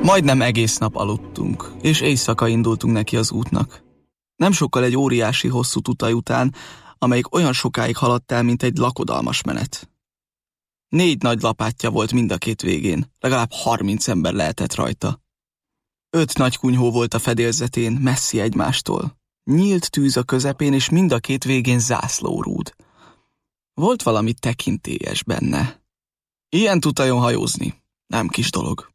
Majdnem egész nap aludtunk, és éjszaka indultunk neki az útnak. Nem sokkal egy óriási hosszú tutaj után, amelyik olyan sokáig haladt el, mint egy lakodalmas menet. 4 nagy lapátja volt mind a két végén, legalább 30 ember lehetett rajta. 5 nagy kunyhó volt a fedélzetén, messzi egymástól. Nyílt tűz a közepén, és mind a két végén zászlórúd. Volt valami tekintélyes benne. Ilyen tutajon hajózni, nem kis dolog.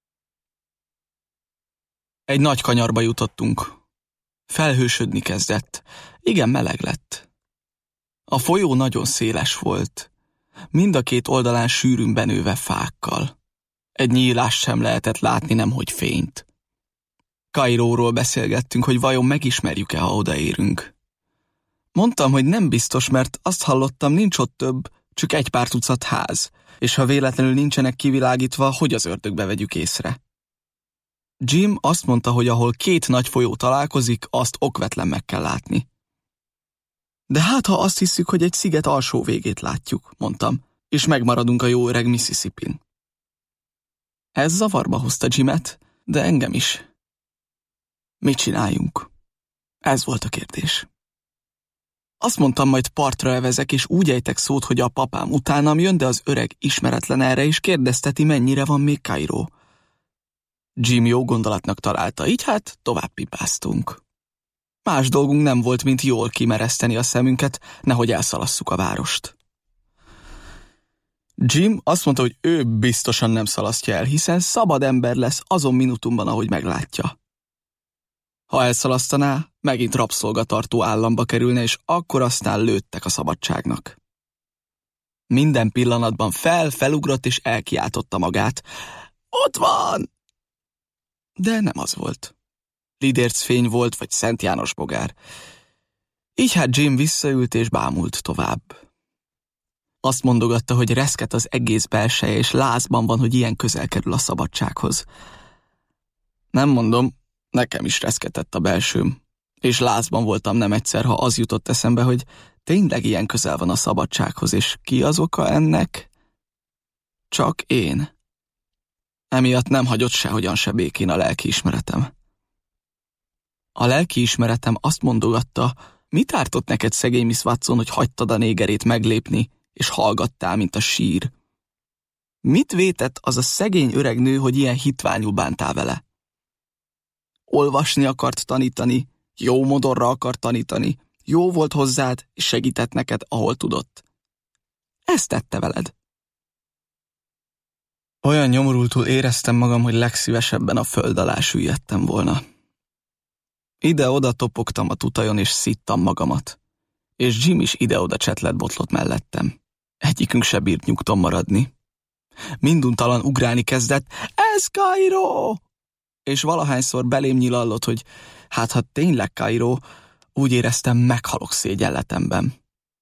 Egy nagy kanyarba jutottunk. Felhősödni kezdett. Igen meleg lett. A folyó nagyon széles volt. Mind a két oldalán sűrűn benőve fákkal. Egy nyílást sem lehetett látni, nemhogy fényt. Kairóról beszélgettünk, hogy vajon megismerjük-e, ha odaérünk. Mondtam, hogy nem biztos, mert azt hallottam, nincs ott több, csak egy pár tucat ház, és ha véletlenül nincsenek kivilágítva, hogy az ördögbe vegyük észre. Jim azt mondta, hogy ahol 2 nagy folyó találkozik, azt okvetlen meg kell látni. De hát, ha azt hiszük, hogy egy sziget alsó végét látjuk, mondtam, és megmaradunk a jó öreg Mississippin. Ez zavarba hozta Jimet, de engem is. Mit csináljunk? Ez volt a kérdés. Azt mondtam, majd partra evezek, és úgy ejtek szót, hogy a papám utánam jön, de az öreg ismeretlen erre, és kérdezteti, mennyire van még Kairó. Jim jó gondolatnak találta, így hát tovább pipáztunk. Más dolgunk nem volt, mint jól kimereszteni a szemünket, nehogy elszalasszuk a várost. Jim azt mondta, hogy ő biztosan nem szalasztja el, hiszen szabad ember lesz azon minutumban, ahogy meglátja. Ha elszalasztaná, megint rabszolgatartó államba kerülne, és akkor aztán lőttek a szabadságnak. Minden pillanatban felugrott és elkiáltotta magát. Ott van! De nem az volt. Lidércfény volt, vagy Szent János bogár. Így hát Jim visszaült és bámult tovább. Azt mondogatta, hogy reszket az egész belseje, és lázban van, hogy ilyen közel kerül a szabadsághoz. Nem mondom, nekem is reszketett a belsőm, és lázban voltam nem egyszer, ha az jutott eszembe, hogy tényleg ilyen közel van a szabadsághoz, és ki az oka ennek? Csak én. Emiatt nem hagyott sehogyan se békén a lelkiismeretem. A lelkiismeretem azt mondogatta, mit ártott neked, szegény Miss Watson, hogy hagytad a négerét meglépni, és hallgattál, mint a sír? Mit vétett az a szegény öreg nő, hogy ilyen hitványul bántál vele? Olvasni akart tanítani, jó modorra akart tanítani, jó volt hozzád, és segített neked, ahol tudott. Ezt tette veled. Olyan nyomorultul éreztem magam, hogy legszívesebben a föld alá süllyedtem volna. Ide-oda topogtam a tutajon, és szittam magamat. És Jim is ide-oda csetlett-botlott mellettem. Egyikünk se bírt nyugton maradni. Minduntalan ugrálni kezdett, ez Kairó! És valahányszor belém nyilallott, hogy hát ha tényleg Kairó, úgy éreztem, meghalok szégyenletemben.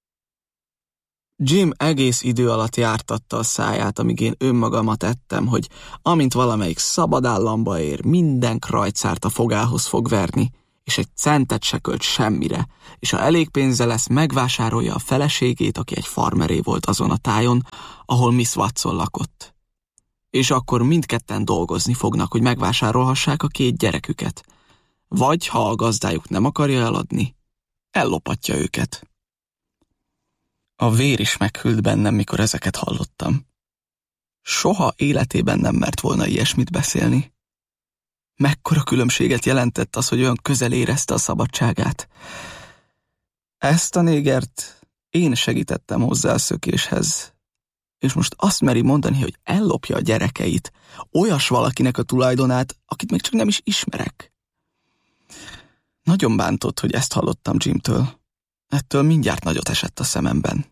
Jim egész idő alatt jártatta a száját, amíg én önmagamat ettem, hogy amint valamelyik szabad államba ér, minden krajcárt a fogához fog verni, és egy centet se költ semmire, és ha elég pénze lesz, megvásárolja a feleségét, aki egy farmeré volt azon a tájon, ahol Miss Watson lakott. És akkor mindketten dolgozni fognak, hogy megvásárolhassák a 2 gyereküket. Vagy, ha a gazdájuk nem akarja eladni, ellopatja őket. A vér is meghűlt bennem, mikor ezeket hallottam. Soha életében nem mert volna ilyesmit beszélni. Mekkora különbséget jelentett az, hogy olyan közel érezte a szabadságát. Ezt a négert én segítettem hozzá a szökéshez, és most azt meri mondani, hogy ellopja a gyerekeit, olyas valakinek a tulajdonát, akit még csak nem is ismerek. Nagyon bántott, hogy ezt hallottam Jimtől. Ettől mindjárt nagyot esett a szememben.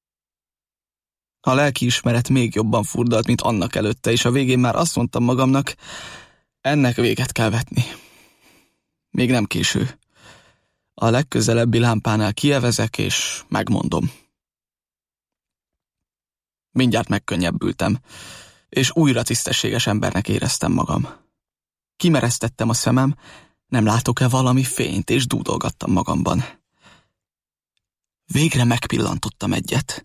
A lelkiismeret még jobban furdalt, mint annak előtte, és a végén már azt mondtam magamnak, ennek véget kell vetni. Még nem késő. A legközelebbi lámpánál kievezek, és megmondom. Mindjárt megkönnyebbültem, és újra tisztességes embernek éreztem magam. Kimeresztettem a szemem, nem látok-e valami fényt, és dúdolgattam magamban. Végre megpillantottam egyet.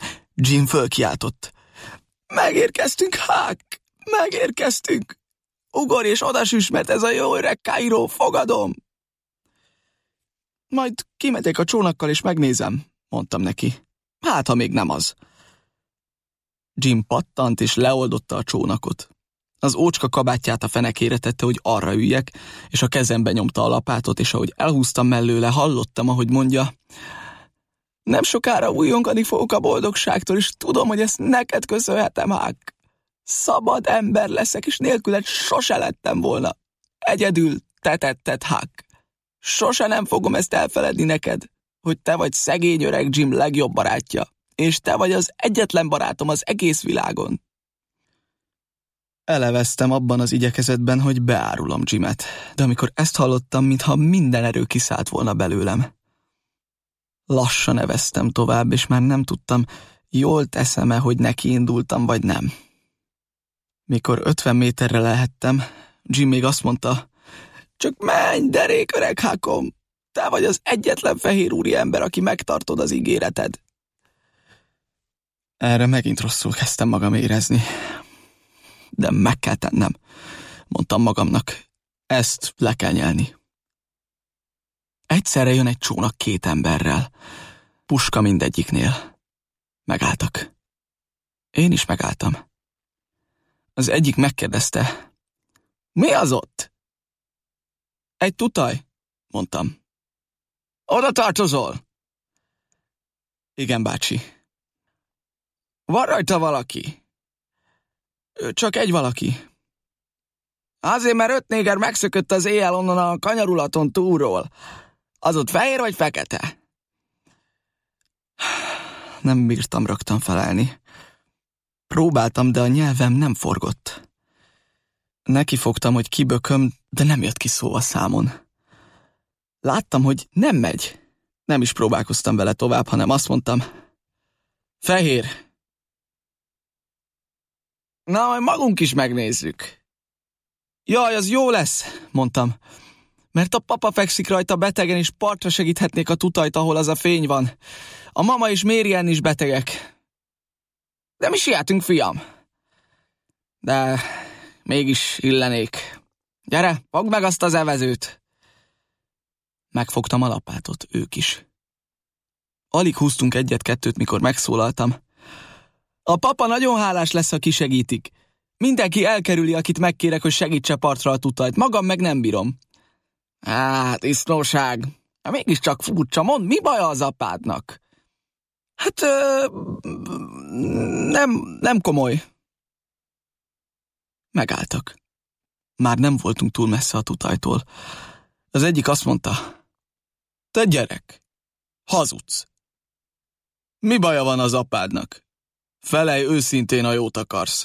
Jim fölkiáltott. Megérkeztünk, Huck! Megérkeztünk! ugorj és odasüss, mert ez a jó öreg Kairó, fogadom! Majd kimegyek a csónakkal és megnézem, mondtam neki. Hát, ha még nem az. Jim pattant és leoldotta a csónakot. Az ócska kabátját a fenekére tette, hogy arra üljek, és a kezembe nyomta a lapátot, és ahogy elhúztam mellőle, hallottam, ahogy mondja, nem sokára újongani fogok a boldogságtól, és tudom, hogy ezt neked köszönhetem, Huck. Szabad ember leszek, és nélküled sose lettem volna. Egyedül te tetted, Huck. Sose nem fogom ezt elfeledni neked, hogy te vagy szegény öreg Jim legjobb barátja, és te vagy az egyetlen barátom az egész világon. Eleveztem abban az igyekezetben, hogy beárulom Jimet, de amikor ezt hallottam, mintha minden erő kiszállt volna belőlem. Lassan eveztem tovább, és már nem tudtam, jól teszem-e, hogy nekiindultam, vagy nem. Mikor 50 méterre lehettem, Jim még azt mondta, csak menj, derék öreg Huckom, te vagy az egyetlen fehér úri ember, aki megtartod az ígéreted. Erre megint rosszul kezdtem magam érezni. De meg kell tennem, mondtam magamnak, ezt le kell nyelni. Egyszerre jön egy csónak 2 emberrel, puska mindegyiknél. Megálltak. Én is megálltam. Az egyik megkérdezte, mi az ott? Egy tutaj, mondtam. Oda tartozol? Igen, bácsi. Van rajta valaki? Csak egy valaki. Azért, mert 5 néger megszökött az éjjel onnan a kanyarulaton túlról. Az ott fehér vagy fekete? Nem bírtam rögtön felelni. Próbáltam, de a nyelvem nem forgott. Nekifogtam, hogy kibököm, de nem jött ki szó a számon. Láttam, hogy nem megy. Nem is próbálkoztam vele tovább, hanem azt mondtam, fehér. Na, majd magunk is megnézzük. Jaj, az jó lesz, mondtam, mert a papa fekszik rajta betegen, és partra segíthetnék a tutajt, ahol az a fény van. A mama és Marianne is betegek. De mi sietünk, fiam. De mégis illenék. Gyere, fogd meg azt az evezőt. Megfogtam a lapátot, ők is. Alig húztunk 1-2, mikor megszólaltam. A papa nagyon hálás lesz, ha kisegítik. Mindenki elkerüli, akit megkérek, hogy segítse partra a tutajt. Magam meg nem bírom. Disznóság. Mégiscsak furcsa. Mondd, mi baja az apádnak? Hát, nem komoly. Megálltak. Már nem voltunk túl messze a tutajtól. Az egyik azt mondta, te gyerek, hazudsz. Mi baja van az apádnak? Felej őszintén, ha jót akarsz.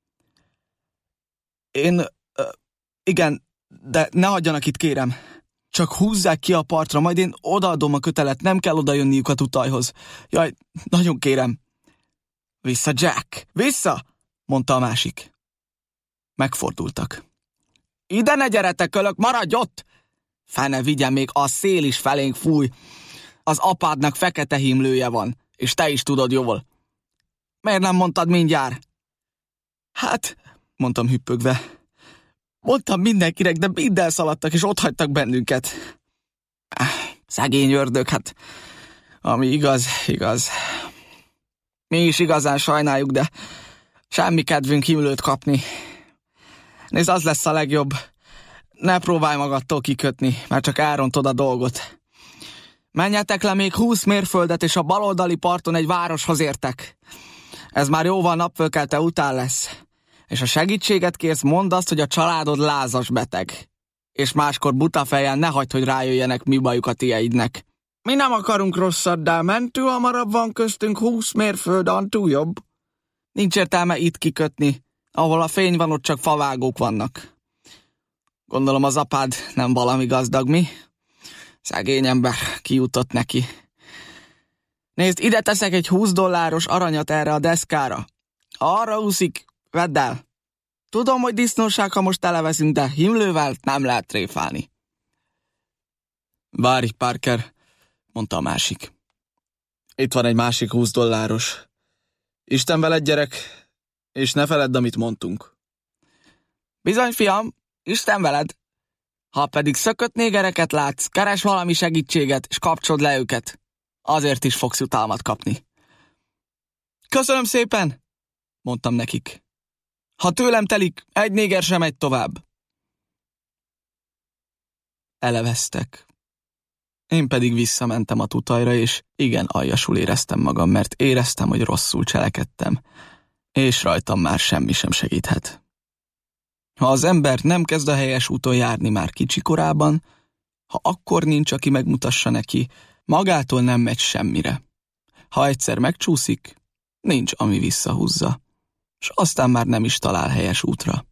Igen, de ne hagyjanak itt, kérem. Csak húzzák ki a partra, majd én odaadom a kötelet, nem kell odajönniük a tutajhoz. Jaj, nagyon kérem. Vissza, Jack, vissza, mondta a másik. Megfordultak. Ide ne gyeretek, kölök, maradj ott! Fene vigyen, még a szél is felénk fúj. Az apádnak fekete himlője van, és te is tudod jól. Miért nem mondtad mindjárt? Hát, mondtam hüppögve. Mondtam mindenkinek, de mind elszaladtak, és otthagytak bennünket. Szegény ördög, hát ami igaz, igaz. Mi is igazán sajnáljuk, de semmi kedvünk himlőt kapni. Nézd, az lesz a legjobb. Ne próbálj magadtól kikötni, mert csak elrontod a dolgot. Menjetek le még 20 mérföldet, és a baloldali parton egy városhoz értek. Ez már jóval napfölkelte után lesz. És ha segítséget kérsz, mondd azt, hogy a családod lázas beteg. És máskor buta fejjel ne hagyd, hogy rájöjjenek, mi bajuk a tieidnek. Mi nem akarunk rosszat, de mentő hamarabb van köztünk 20 mérföld, antú jobb. Nincs értelme itt kikötni. Ahol a fény van, ott csak favágók vannak. Gondolom az apád nem valami gazdag, mi? Szegény ember, kijutott neki. Nézd, ide teszek egy $20 aranyat erre a deszkára. Ha arra úszik, vedd el. Tudom, hogy disznóság, ha most eleveszünk, de himlővel nem lehet tréfálni. Várj, Parker, mondta a másik. Itt van egy másik $20. Isten veled, gyerek, és ne feledd, amit mondtunk. Bizony, fiam, Isten veled! Ha pedig szökött négereket látsz, keres valami segítséget, és kapcsold le őket. Azért is fogsz jutalmat kapni. Köszönöm szépen, mondtam nekik. Ha tőlem telik, egy néger sem megy tovább. Eleveztek. Én pedig visszamentem a tutajra, és igen aljasul éreztem magam, mert éreztem, hogy rosszul cselekedtem, és rajtam már semmi sem segíthet. Ha az ember nem kezd a helyes úton járni már kicsi korában, ha akkor nincs, aki megmutassa neki, magától nem megy semmire. Ha egyszer megcsúszik, nincs, ami visszahúzza, és aztán már nem is talál helyes útra.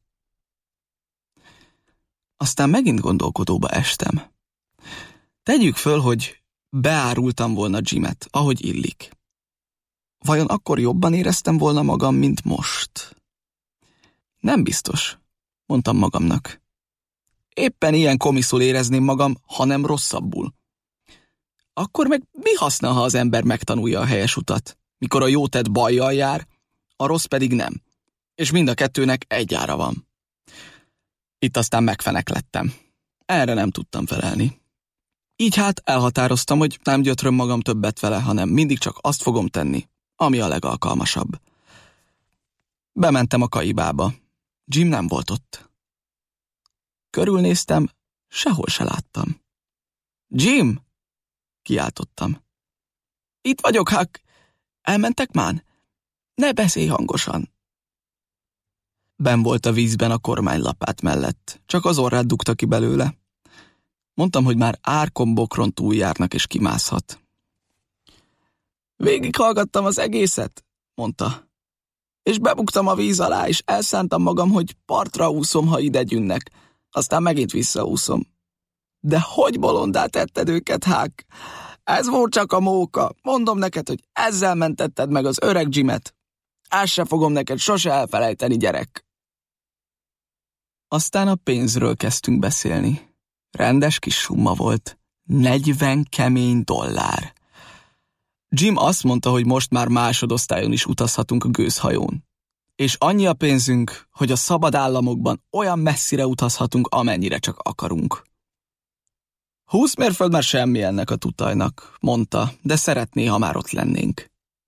Aztán megint gondolkodóba estem. Tegyük föl, hogy beárultam volna Jimet, ahogy illik. Vajon akkor jobban éreztem volna magam, mint most? Nem biztos, mondtam magamnak. Éppen ilyen komiszul érezném magam, hanem rosszabbul. Akkor meg mi haszna, ha az ember megtanulja a helyes utat, mikor a jó tett bajjal jár, a rossz pedig nem, és mind a kettőnek egy ára van. Itt aztán megfeneklettem. Erre nem tudtam felelni. Így hát elhatároztam, hogy nem gyötröm magam többet vele, hanem mindig csak azt fogom tenni, ami a legalkalmasabb. Bementem a kaibába. Jim nem volt ott. Körülnéztem, sehol se láttam. Jim! Kiáltottam. Itt vagyok, Huck. Elmentek már? Ne beszélj hangosan. Benn volt a vízben a kormánylapát mellett, csak az orrát dugta ki belőle. Mondtam, hogy már árkombokron túljárnak és kimászhat. Végighallgattam az egészet, mondta. És bebuktam a víz alá, és elszántam magam, hogy partra úszom, ha ide gyűnnek. Aztán megint visszaúszom. De hogy bolondá tetted őket, Huck? Ez volt csak a móka. Mondom neked, hogy ezzel mentetted meg az öreg Jimet. Ezt se fogom neked sose elfelejteni, gyerek. Aztán a pénzről kezdtünk beszélni. Rendes kis summa volt. 40 kemény dollár. Jim azt mondta, hogy most már másodosztályon is utazhatunk a gőzhajón. És annyi a pénzünk, hogy a szabad államokban olyan messzire utazhatunk, amennyire csak akarunk. 20 mérföld már semmi ennek a tutajnak, mondta, de szeretné, ha már ott lennénk.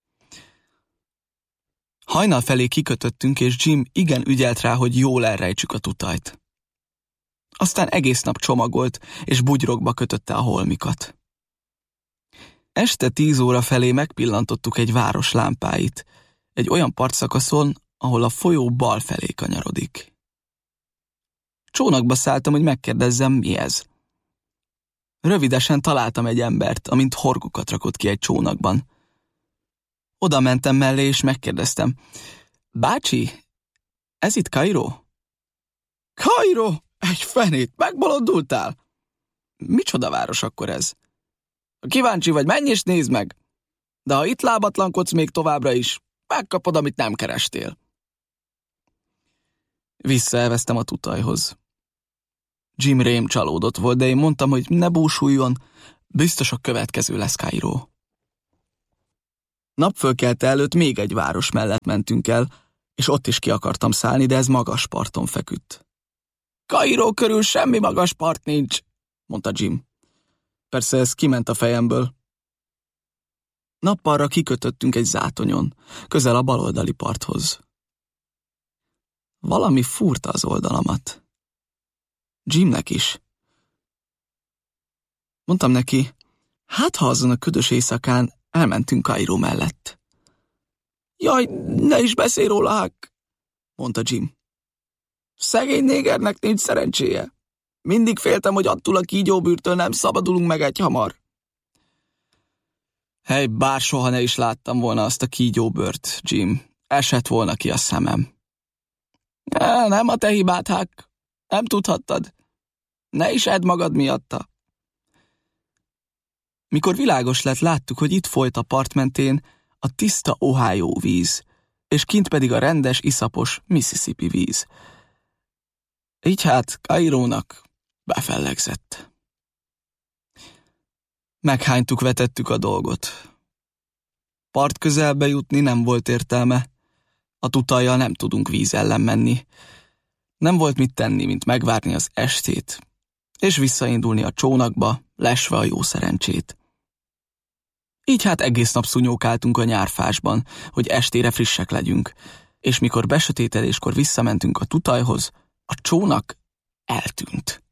Hajnal felé kikötöttünk, és Jim igen ügyelt rá, hogy jól elrejtsük a tutajt. Aztán egész nap csomagolt, és bugyrokba kötötte a holmikat. Este 10 óra felé megpillantottuk egy város lámpáit, egy olyan partszakaszon, ahol a folyó bal felé kanyarodik. Csónakba szálltam, hogy megkérdezzem, mi ez. Rövidesen találtam egy embert, amint horgokat rakott ki egy csónakban. Oda mentem mellé, és megkérdeztem. Bácsi, ez itt Kairó? Kairó? Egy fenét, megbolondultál? Micsoda város akkor ez? Kíváncsi vagy, menj és nézd meg. De ha itt lábatlankodsz még továbbra is, megkapod, amit nem kerestél. Visszaelveztem a tutajhoz. Jim rém csalódott volt, de én mondtam, hogy ne búsuljon, biztos a következő lesz Kairó. Napfölkelte előtt még egy város mellett mentünk el, és ott is ki akartam szállni, de ez magas parton feküdt. Kairó körül semmi magas part nincs, mondta Jim. Persze ez kiment a fejemből. Nappalra kikötöttünk egy zátonyon, közel a baloldali parthoz. Valami fúrta az oldalamat. Jimnek is. Mondtam neki, hát ha azon a ködös éjszakán elmentünk Kairó mellett. Jaj, ne is beszélj róla, Huck, mondta Jim. Szegény négernek nincs szerencséje. Mindig féltem, hogy attól a kígyóbűrtől nem szabadulunk meg egyhamar. Hely, bár soha ne is láttam volna azt a kígyóbőrt, Jim. Esett volna ki a szemem. Nem a te hibád, Huck. Nem tudhattad. Ne is edd magad miatta. Mikor világos lett, láttuk, hogy itt folyt a part mentén a tiszta Ohio víz, és kint pedig a rendes, iszapos Mississippi víz. Így hát Kairónak befellegzett. Meghánytuk, vetettük a dolgot. Part közelbe jutni nem volt értelme. A tutajjal nem tudunk víz ellen menni. Nem volt mit tenni, mint megvárni az estét, és visszaindulni a csónakba, lesve a jó szerencsét. Így hát egész nap szunyókáltunk a nyárfásban, hogy estére frissek legyünk, és mikor besötétedéskor visszamentünk a tutajhoz, a csónak eltűnt.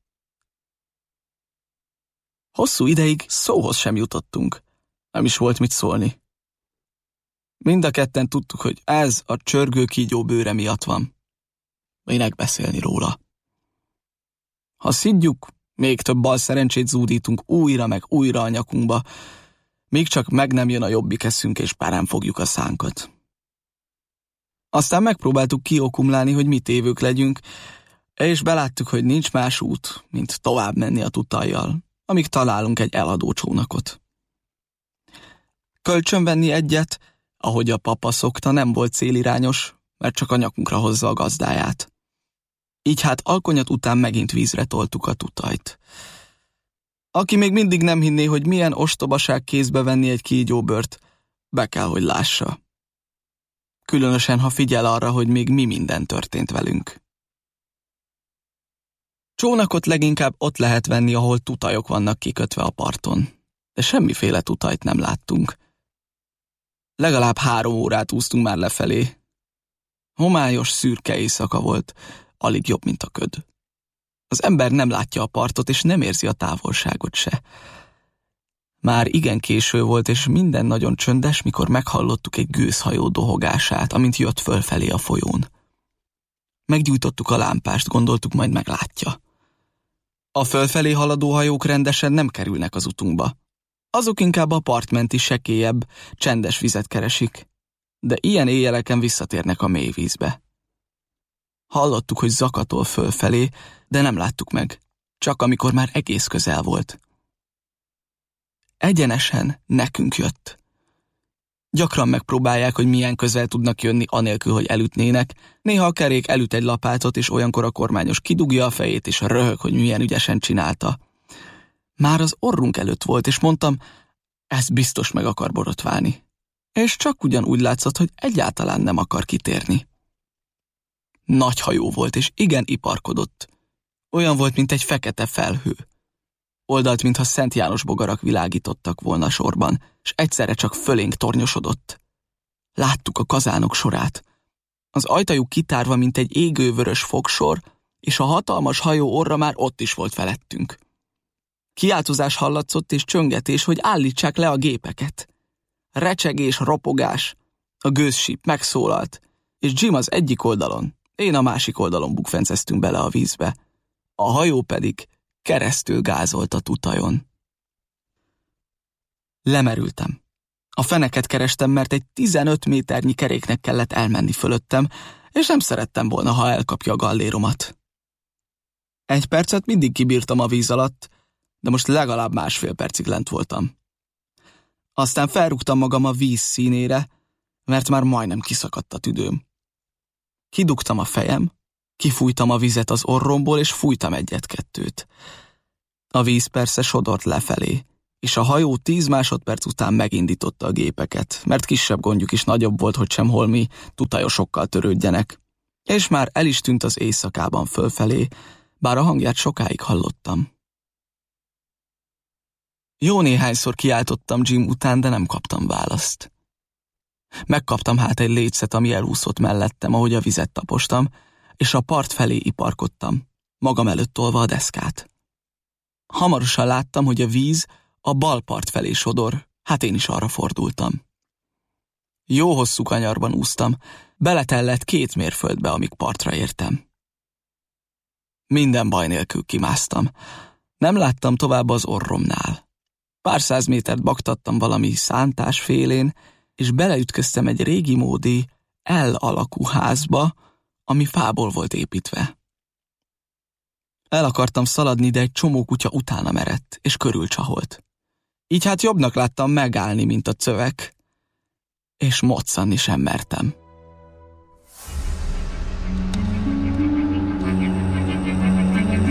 Hosszú ideig szóhoz sem jutottunk, nem is volt mit szólni. Mind a ketten tudtuk, hogy ez a csörgő kígyó bőre miatt van. Minek beszélni róla? Ha szidjuk, még több bal szerencsét zúdítunk újra meg újra a nyakunkba, míg csak meg nem jön a jobbik eszünk és párán fogjuk a szánkat. Aztán megpróbáltuk kiokumlálni, hogy mi tévők legyünk, és beláttuk, hogy nincs más út, mint tovább menni a tutajjal, amíg találunk egy eladó csónakot. Kölcsönvenni egyet, ahogy a papa szokta, nem volt célirányos, mert csak a nyakunkra hozza a gazdáját. Így hát alkonyat után megint vízre toltuk a tutajt. Aki még mindig nem hinné, hogy milyen ostobaság kézbe venni egy kígyóbört, be kell, hogy lássa. Különösen, ha figyel arra, hogy még mi minden történt velünk. Csónakot leginkább ott lehet venni, ahol tutajok vannak kikötve a parton, de semmiféle tutajt nem láttunk. Legalább 3 órát úsztunk már lefelé. Homályos, szürke éjszaka volt, alig jobb, mint a köd. Az ember nem látja a partot, és nem érzi a távolságot se. Már igen késő volt, és minden nagyon csöndes, mikor meghallottuk egy gőzhajó dohogását, amint jött fölfelé a folyón. Meggyújtottuk a lámpást, gondoltuk, majd meglátja. A fölfelé haladó hajók rendesen nem kerülnek az utunkba. Azok inkább a partmenti sekélyebb, csendes vizet keresik, de ilyen éjjeleken visszatérnek a mély vízbe. Hallottuk, hogy zakatol fölfelé, de nem láttuk meg, csak amikor már egész közel volt. Egyenesen nekünk jött. Gyakran megpróbálják, hogy milyen közel tudnak jönni, anélkül, hogy elütnének. Néha a kerék elüt egy lapátot, és olyankor a kormányos kidugja a fejét, és röhög, hogy milyen ügyesen csinálta. Már az orrunk előtt volt, és mondtam, ez biztos meg akar borotválni. És csak ugyanúgy látszott, hogy egyáltalán nem akar kitérni. Nagy hajó volt, és igen iparkodott. Olyan volt, mint egy fekete felhő. Oldalt, mintha Szent János bogarak világítottak volna sorban, és egyszerre csak fölénk tornyosodott. Láttuk a kazánok sorát. Az ajtajuk kitárva, mint egy égővörös fogsor, és a hatalmas hajó orra már ott is volt felettünk. Kiáltozás hallatszott és csöngetés, hogy állítsák le a gépeket. Recsegés, ropogás. A gőzsíp megszólalt, és Jim az egyik oldalon, én a másik oldalon bukfenceztünk bele a vízbe. A hajó pedig keresztül gázolt a tutajon. Lemerültem. A feneket kerestem, mert egy 15 méternyi keréknek kellett elmenni fölöttem, és nem szerettem volna, ha elkapja a galléromat. 1 percet mindig kibírtam a víz alatt, de most legalább 1,5 percig lent voltam. Aztán felrúgtam magam a víz színére, mert már majdnem kiszakadt a tüdőm. Kidugtam a fejem, kifújtam a vizet az orromból, és fújtam 1-2. A víz persze sodort lefelé, és a hajó 10 másodperc után megindította a gépeket, mert kisebb gondjuk is nagyobb volt, hogy sem holmi tutajosokkal törődjenek. És már el is tűnt az éjszakában fölfelé, bár a hangját sokáig hallottam. Jó néhányszor kiáltottam Jim után, de nem kaptam választ. Megkaptam hát egy lécet, ami elúszott mellettem, ahogy a vizet tapostam, és a part felé iparkodtam, magam előtt tolva a deszkát. Hamarosan láttam, hogy a víz a bal part felé sodor, hát én is arra fordultam. Jó hosszú kanyarban úsztam, beletellett 2 mérföldbe, amíg partra értem. Minden baj nélkül kimásztam. Nem láttam tovább az orromnál. Pár 100 métert baktattam valami szántás félén, és beleütköztem egy régi módi L-alakú házba, ami fából volt építve. El akartam szaladni, de egy csomó kutya utána merett, és körülcsaholt. Így hát jobbnak láttam megállni, mint a cövek, és moccanni sem mertem.